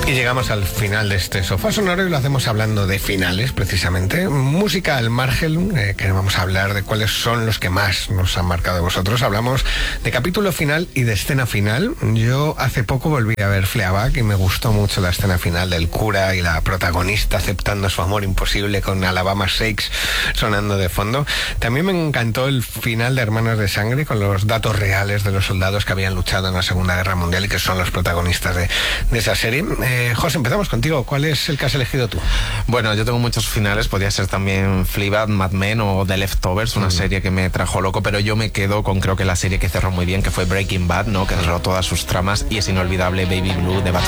Y llegamos al final de este sofá sonoro y lo hacemos hablando de finales, precisamente. Música al margen, que vamos a hablar de cuáles son los que más nos han marcado de vosotros. Hablamos de capítulo final y de escena final. Yo hace poco volví a ver Fleabag y me gustó mucho la escena final del cura y la protagonista aceptando su amor imposible con Alabama Shakes sonando de fondo. También me encantó el final de Hermanos de Sangre con los datos reales de los soldados que habían luchado en la Segunda Guerra Mundial y que son los protagonistas de esa serie. José, empezamos contigo. ¿Cuál es el que has elegido tú? Bueno, yo tengo muchos finales. Podría ser también Fleabag, Mad Men o The Leftovers, una serie que me trajo loco, pero yo me quedo con creo que la serie que cerró muy bien, que fue Breaking Bad, ¿no? Que cerró todas sus tramas, y es inolvidable Baby Blue de Bad